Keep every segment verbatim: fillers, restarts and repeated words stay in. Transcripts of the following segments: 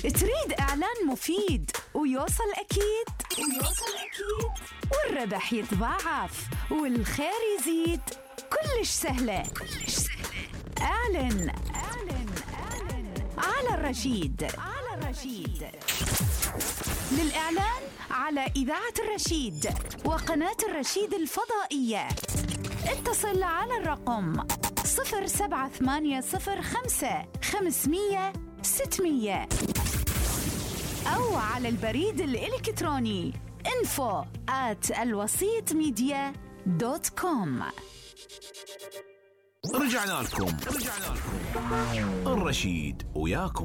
تريد إعلان مفيد ويوصل أكيد ويوصل أكيد والربح يتضاعف والخير يزيد؟ كلش سهلة كلش سهلة. اعلن اعلن اعلن على الرشيد على الرشيد. للإعلان على إذاعة الرشيد وقناة الرشيد الفضائية اتصل على الرقم صفر سبعة ثمانية صفر خمسة خمسمية ستمية أو على البريد الإلكتروني info at الوسيط ميديا دوت كوم. رجعنا لكم رجعنا لكم الرشيد وياكم.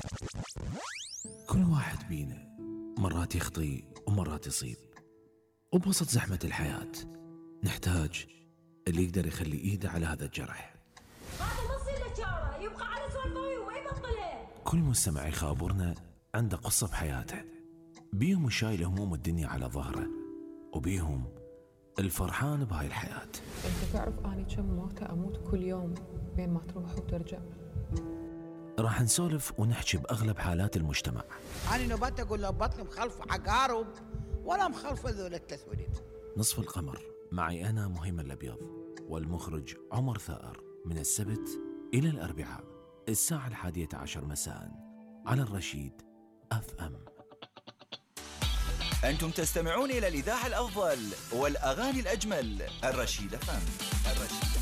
كل واحد بينا مرات يخطي ومرات يصيب، وبوسط زحمة الحياة نحتاج اللي يقدر يخلي إيده على هذا الجرح. هذا ما يصير له شارة، يبقى على سوالفه وما يبطله. كل مستمع يخابرنا عنده قصة بحياته، بيهم شايل هموم الدنيا على ظهره، وبيهم الفرحان بهاي الحياة. انت تعرف اني كم موتة اموت كل يوم بين ما تروح وترجع. راح نسولف ونحكي بأغلب حالات المجتمع. أنا نبات أقول له بطل مخلف عقارب ولا مخلف ذول التسويد. نصف القمر معي أنا مهيمن الأبيض والمخرج عمر ثائر، من السبت إلى الأربعاء الساعة الحادية عشر مساء على الرشيد أف أم. أنتم تستمعون إلى الإذاعة الأفضل والأغاني الأجمل، الرشيد أف أم. الرشيد.